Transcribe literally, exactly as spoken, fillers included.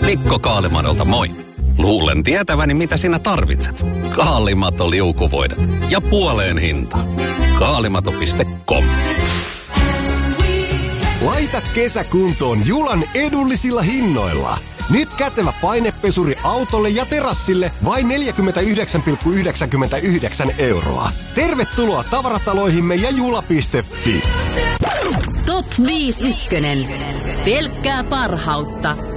Mikko Kaalimadolta moi. Luulen tietäväni, mitä sinä tarvitset. Kaalimato liukuvoide ja puoleen hinta. Kaalimato piste com. Laita kesä kuntoon Julan edullisilla hinnoilla. Nyt kätevä painepesuri autolle ja terassille vain neljäkymmentäyhdeksän pilkku yhdeksänkymmentäyhdeksän euroa. Tervetuloa tavarataloihimme ja jula piste fi. Top viisi ykkönen. Pelkkää parhautta.